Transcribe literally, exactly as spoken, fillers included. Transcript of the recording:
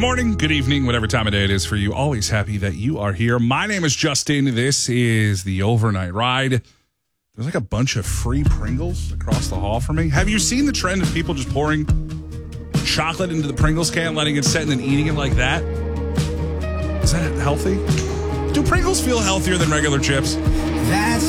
morning, good evening, whatever time of day it is for you. Always happy that you are here. My name is Justin. This is the Overnight Ride. There's like a bunch of free Pringles across the hall from me. Have you seen the trend of people just pouring chocolate into the Pringles can, letting it set, and then eating it like that? Is that healthy? Do Pringles feel healthier than regular chips? That's